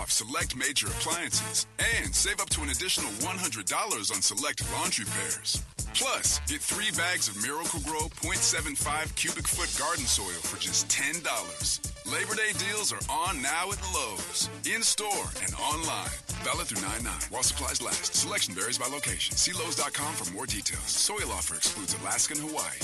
off select major appliances and save up to an additional $100 on select laundry pairs. Plus, get 3 bags of Miracle-Gro 0.75 cubic foot garden soil for just $10. Labor Day deals are on now at Lowe's. In-store and online. Valid through 9/9 while supplies last. Selection varies by location. See Lowe's.com for more details. Soil offer excludes Alaska and Hawaii.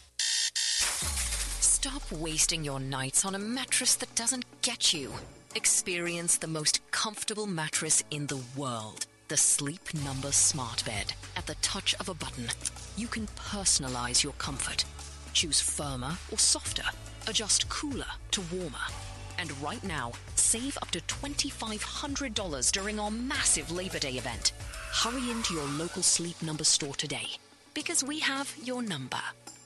Stop wasting your nights on a mattress that doesn't get you. Experience the most comfortable mattress in the world. The Sleep Number Smart Bed. At the touch of a button, you can personalize your comfort. Choose firmer or softer. Adjust cooler to warmer. And right now, save up to $2,500 during our massive Labor Day event. Hurry into your local Sleep Number store today, because we have your number.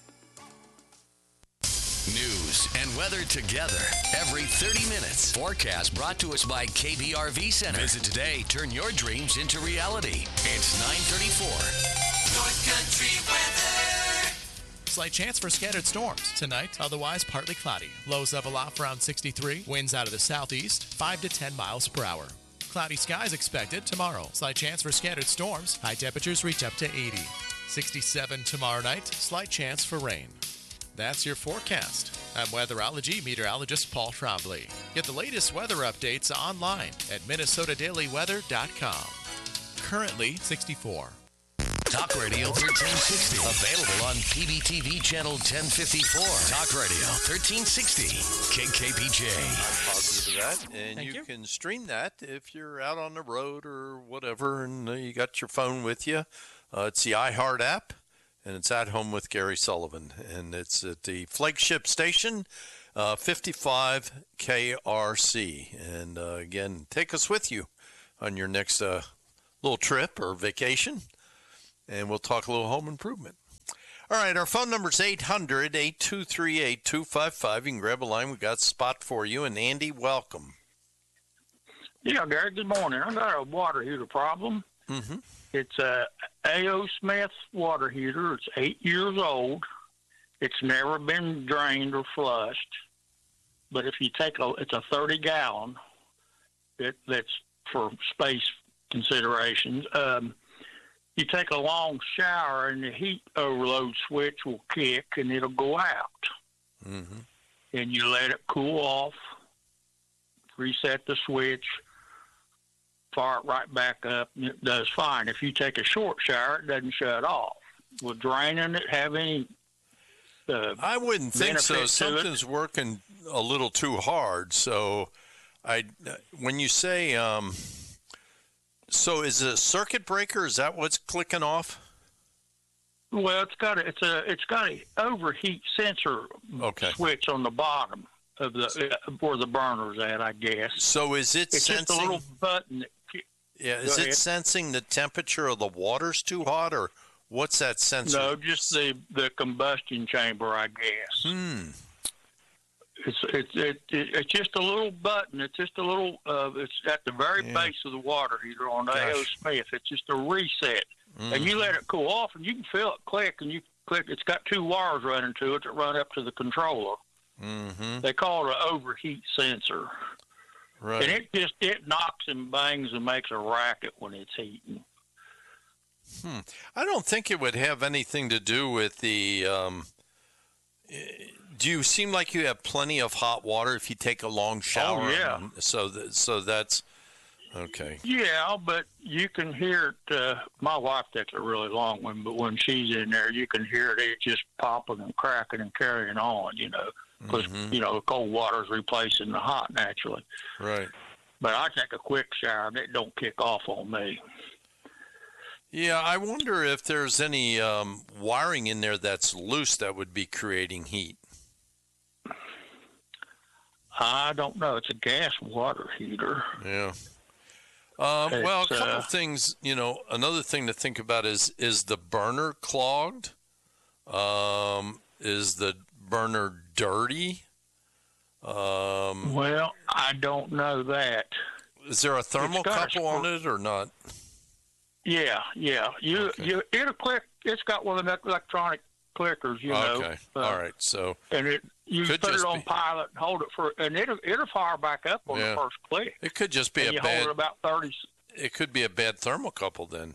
News and weather together every 30 minutes. Forecast brought to us by KBRV Center. Visit today. Turn your dreams into reality. It's 9:34. North Country weather. Slight chance for scattered storms tonight, otherwise partly cloudy. Lows level off around 63. Winds out of the southeast, 5 to 10 miles per hour. Cloudy skies expected tomorrow. Slight chance for scattered storms. High temperatures reach up to 80. 67 tomorrow night. Slight chance for rain. That's your forecast. I'm weatherology meteorologist Paul Trombley. Get the latest weather updates online at minnesotadailyweather.com. Currently 64. Talk Radio 1360. Available on PBTV channel 1054. Talk Radio 1360. KKPJ. I'm positive of that. And Thank you. can stream that if you're out on the road or whatever and you got your phone with you. It's the iHeart app. And it's At Home with Gary Sullivan. And it's at the flagship station, 55 KRC. And again, take us with you on your next little trip or vacation. And we'll talk a little home improvement. All right, our phone number is 800-823-8255. You can grab a line. We've got a spot for you. And Andy, welcome. Yeah, Gary, good morning. I got a water heater problem. Mm-hmm. It's a A.O. Smith water heater. It's 8 years old. It's never been drained or flushed. But if you take it's a 30-gallon. That's for space considerations. You take a long shower and the heat overload switch will kick and it'll go out. Mm-hmm. And you let it cool off, reset the switch, fire it right back up, and it does fine. If you take a short shower, it doesn't shut off. Will draining it have any I wouldn't think so. benefit to it? Something's working a little too hard. So when you say so is it a circuit breaker? Is that what's clicking off? Well, it's got a overheat sensor switch on the bottom of the where the burner's at, I guess. So is it It's sensing? just a little button. Is it sensing the temperature of the water's too hot, or what's that sensor? No, just the combustion chamber, I guess. It's just a little button. It's just a little. It's at the very base of the water heater on A.O. Smith. It's just a reset, and you let it cool off, and you can feel it click. And you click. It's got 2 wires running to it that run up to the controller. Mm-hmm. They call it an overheat sensor, Right. and it knocks and bangs and makes a racket when it's heating. I don't think it would have anything to do with the. Do you seem like you have plenty of hot water if you take a long shower? Oh, yeah. So that's okay. Yeah, but you can hear it. My wife takes a really long one, but when she's in there, you can hear it. It's just popping and cracking and carrying on, because, the cold water is replacing the hot naturally. Right. But I take a quick shower, and it don't kick off on me. Yeah, I wonder if there's any wiring in there that's loose that would be creating heat. I don't know. It's a gas water heater. Yeah. Well, a couple of things, another thing to think about is the burner clogged? Is the burner dirty? Well, I don't know that. Is there a thermocouple on it or not? Yeah. It'll click. It's got one of the electronic clickers, Okay. All right. So. And You Could put just it on be. pilot and hold it and it'll fire back up on Yeah. the first click. It could just be And a you bad. hold it about 30. It could be a bad thermocouple then.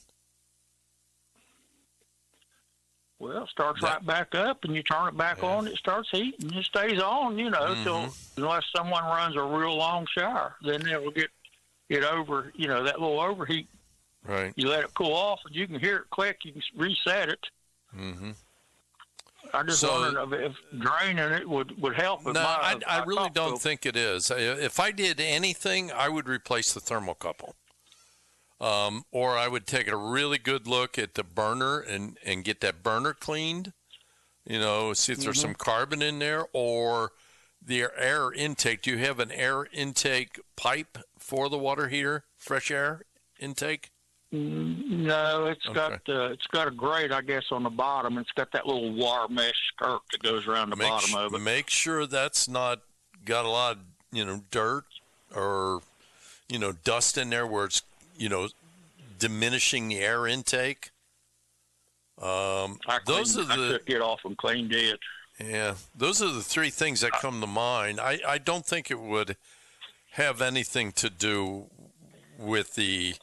Well, it starts right back up, and you turn it back on. It starts heating. It stays on, till unless someone runs a real long shower, then it will get over. That little overheat. Right. You let it cool off, and you can hear it click. You can reset it. Mm-hmm. I just wondered if draining it would help. No, I really don't think it is. If I did anything, I would replace the thermocouple. Or I would take a really good look at the burner and get that burner cleaned, see if there's some carbon in there, or the air intake. Do you have an air intake pipe for the water heater, fresh air intake? No, it's got a grate, I guess, on the bottom. It's got that little wire mesh skirt that goes around the bottom of it. Make sure that's not got a lot of, dirt or, dust in there where it's, diminishing the air intake. I took it off and cleaned it. Yeah, those are the three things that come to mind. I don't think it would have anything to do with the,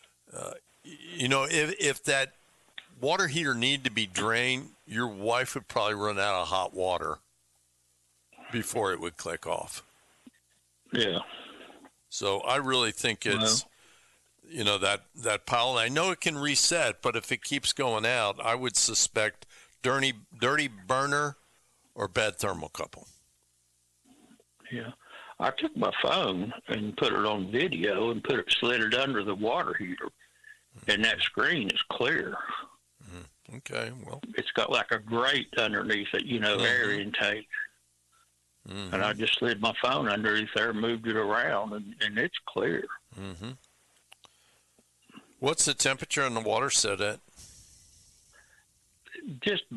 if that water heater needed to be drained, your wife would probably run out of hot water before it would click off. Yeah. So I really think it's, that pile. I know it can reset, but if it keeps going out, I would suspect dirty burner or bad thermocouple. Yeah. I took my phone and put it on video and slid it under the water heater, and that screen is clear. Okay, well. It's got like a grate underneath it, air intake. Mm-hmm. And I just slid my phone underneath there, moved it around, and it's clear. Mm-hmm. What's the temperature in the water set at? Just